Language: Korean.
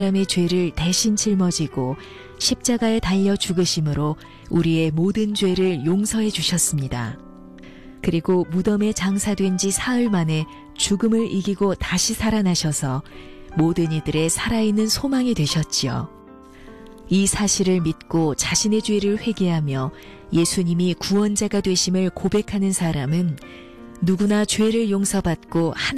사람의 죄를 대신 짊어지고 십자가에 달려 죽으심으로 우리의 모든 죄를 용서해 주셨습니다. 그리고 무덤에 장사된 지 사흘 만에 죽음을 이기고 다시 살아나셔서 모든 이들의 살아있는 소망이 되셨지요. 이 사실을 믿고 자신의 죄를 회개하며 예수님이 구원자가 되심을 고백하는 사람은 누구나 죄를 용서받고 하나님